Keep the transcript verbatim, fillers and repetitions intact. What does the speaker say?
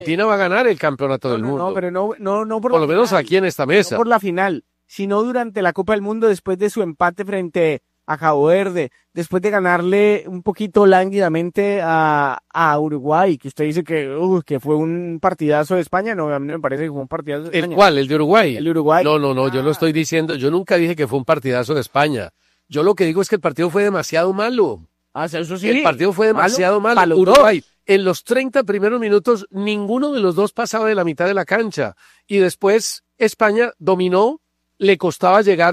Argentina va a ganar el campeonato No, del no, mundo. no, pero no, no, no por, por la lo menos final, aquí en esta no mesa. por la final, sino durante la Copa del Mundo después de su empate frente a Cabo Verde, después de ganarle un poquito lánguidamente a, a Uruguay, que usted dice que, uh, que fue un partidazo de España. No, a mí no me parece que fue un partidazo de ¿El España. cuál? ¿El de Uruguay? El de Uruguay. No, no, no, yo lo Ah. estoy diciendo. Yo nunca dije que fue un partidazo de España. Yo lo que digo es que el partido fue demasiado malo. Ah, eso sí. El partido fue demasiado malo. Pa' los Uruguay, dos. en los treinta primeros minutos, ninguno de los dos pasaba de la mitad de la cancha. Y después España dominó, le costaba llegar